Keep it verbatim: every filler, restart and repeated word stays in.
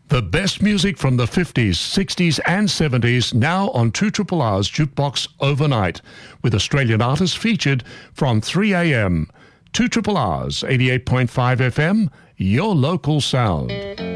The best music from the fifties, sixties and seventies now on two Triple R's Jukebox Overnight, with Australian artists featured from three a.m. two Triple R's eighty-eight point five F M, your local sound.